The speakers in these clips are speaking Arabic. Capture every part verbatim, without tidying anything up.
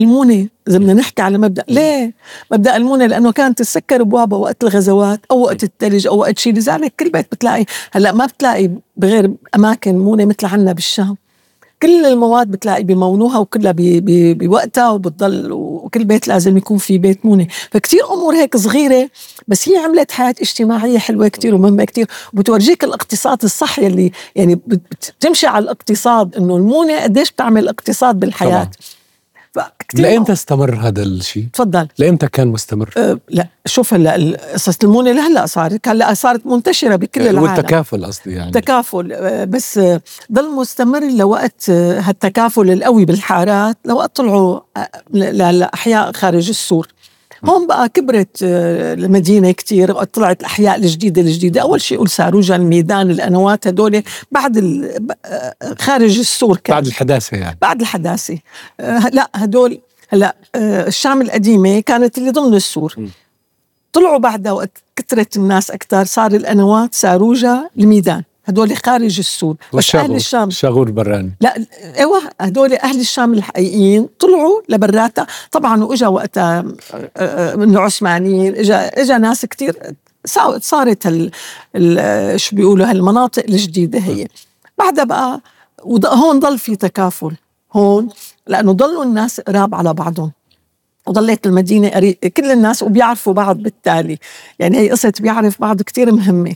المونة إذا بدنا نحكي على مبدأ، ليه؟ مبدأ المونة لأنه كانت تسكر بوابة وقت الغزوات أو وقت الثلج أو وقت شيء، لذلك كل بيت بتلاقي. هلأ ما بتلاقي بغير أماكن مونة مثل عنا بالشام، كل المواد بتلاقي بمونوها وكلها بوقتها وبتضل، وكل بيت لازم يكون في بيت مونة. فكتير أمور هيك صغيرة بس هي عملت حياة اجتماعية حلوة كتير ومهمة كتير، وبتورجيك الاقتصاد الصحي اللي يعني بتمشي على الاقتصاد، إنه المونة قديش بتعمل اقتصاد بالحياة. لأيمتى استمر هذا الشيء؟ تفضل. لأيمتى كان مستمر؟ أه لا شوف هلا قصة المونة لهلا صارت هلا صارت منتشرة بكل العالم، والتكافل قصدي يعني تكافل، أه بس أه ضل مستمر لوقت أه هالتكافل القوي بالحارات، لوقت طلعوا أه لأحياء خارج السور. هون بقى كبرت المدينة كتير، طلعت الأحياء الجديدة الجديدة أول شيء يقول ساروجا، الميدان، القنوات، هدول بعد خارج السور كان. بعد الحداثة يعني بعد الحداثة أه لا هدول هلا أه الشام القديمة كانت اللي ضمن السور، م. طلعوا بعدها وقت كثرت الناس أكتر صار القنوات، ساروجا، الميدان، هدول خارج السور. بس أهل الشام شاغور براني لا ايوه هدول اهل الشام الحقيقيين طلعوا لبراتا طبعا، واجا وقتها من العثمانيين، اجا اجا ناس كتير، صارت ال شو بيقولوا هالمناطق الجديده هي. بعدها بقى هون ضل في تكافل هون، لانه ضلوا الناس قراب على بعضهم، وضلت المدينه قريب كل الناس وبيعرفوا بعض، بالتالي يعني هي قصه بيعرف بعض كتير مهمه.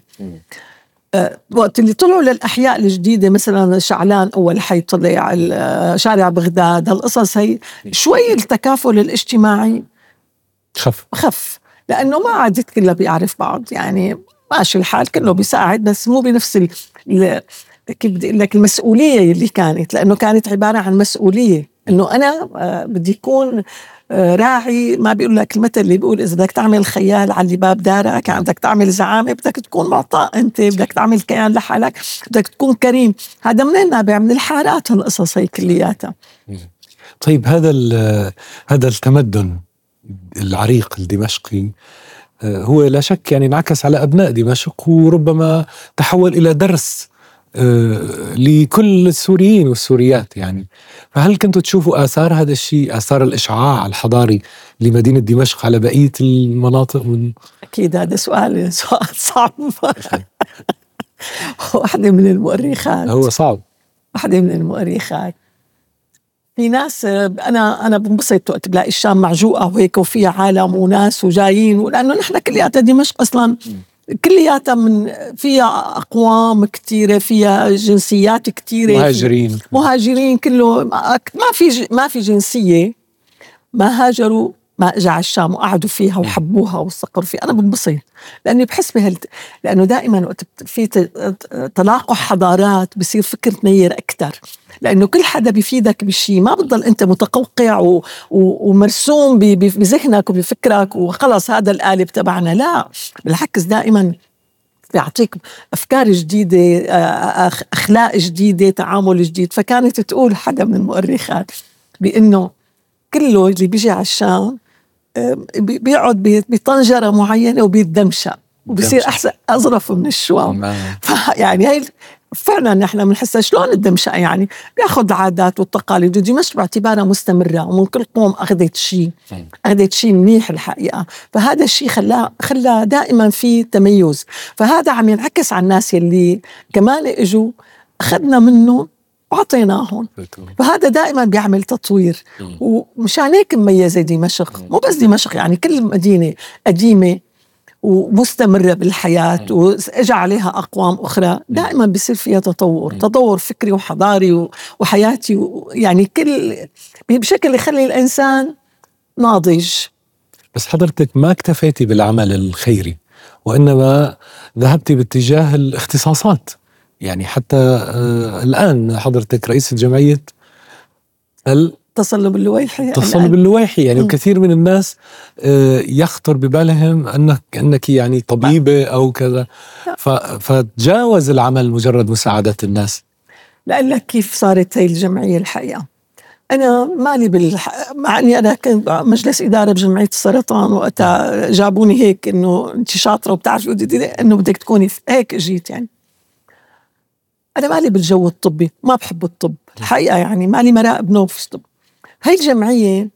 وقت اللي طلعوا للأحياء الجديدة مثلا شعلان أول حي طلع، شارع بغداد، هالقصص هي شوي التكافل الاجتماعي خف خف لأنه ما عادت كلها بيعرف بعض، يعني ماشي الحال كله بيساعد بس مو بنفس ال كيف بدي أقول لك المسؤولية اللي كانت، لأنه كانت عبارة عن مسؤولية إنه أنا بدي يكون راعي. ما بيقول لك المثل اللي بيقول إذا بدك تعمل خيال على باب دارك، يعني بدك تعمل زعامة بدك تكون معطاء، أنت بدك تعمل كيان لحالك بدك تكون كريم. هذا منين نابع؟ من الحارات هالقصص هي كلياتها. طيب هذا هذا التمدن العريق الدمشقي هو لا شك يعني انعكس على أبناء دمشق، وربما تحول إلى درس لكل السوريين والسوريات يعني. فهل كنتوا تشوفوا آثار هذا الشيء، آثار الإشعاع الحضاري لمدينة دمشق على بقية المناطق؟ من... أكيد هذا سؤال سؤال صعب. واحدة من المؤرخات هو صعب واحدة من المؤرخات في ناس أنا أنا بنبسط وقت بلاقي الشام معجوقة وهيك وفيها عالم وناس وجايين، ولأنه نحن كلياتنا دمشق أصلاً كلياتها من فيها أقوام كتيرة، فيها جنسيات كتيرة، مهاجرين مهاجرين كله، ما في ما في جنسية ما هاجروا ما اجى على الشام وقعدوا فيها وحبوها واستقروا فيها. أنا بنبسط لأني بحس بهال، لأنه دائما وقت في تلاقح حضارات بصير فكر تنير أكتر، لأنه كل حدا بيفيدك بشيء، ما بتضل أنت متقوقع و... و... ومرسوم ب... بذهنك وبفكرك وخلص هذا القالب تبعنا. لا بالعكس، دائما بيعطيك أفكار جديدة، أخلاق جديدة، تعامل جديد. فكانت تقول حدا من المؤرخات بأنه كله اللي بيجي على الشام بيقعد بطنجرة معينة وبيتدمشق وبيصير أحسن أظرف من الشوام. يعني هاي فعلا نحن بنحسها شلون الدمشق، يعني بياخذ العادات والتقاليد، ودمشق باعتبارها مستمرة ومن كل قوم أخذت شيء أخذت شيء منيح الحقيقة. فهذا الشيء خلاه خلى دائما في تميز، فهذا عم ينعكس على الناس اللي كمان اجوا أخذنا منه وعطيناهم. فهذا دائما بيعمل تطوير، ومشان هيك مميزة دمشق. مو بس دمشق، يعني كل مدينة قديمة ومستمرة بالحياة وإجا عليها أقوام أخرى دائما بيصير فيها تطور تطور فكري وحضاري وحياتي، يعني كل بشكل يخلي الإنسان ناضج. بس حضرتك ما اكتفيتي بالعمل الخيري، وإنما ذهبتي باتجاه الاختصاصات، يعني حتى آه الآن حضرتك رئيسة جمعية تصلب اللويحي. تصلب اللويحي يعني م. كثير من الناس آه يخطر ببالهم أنك أنك يعني طبيبة أو كذا، فتجاوز العمل مجرد مساعدة الناس. لأنك كيف صارت هاي الجمعية الحقيقة، أنا مالي بالح... مع أني أنا كنت مجلس إدارة بجمعية السرطان، وقتها جابوني هيك إنه أنت شاطرة وبتعرفي إنه بدك تكوني هيك، جيت يعني أنا مالي بالجو الطبي، ما بحب الطب الحقيقة، يعني مالي مراقب نوف طب. هاي الجمعية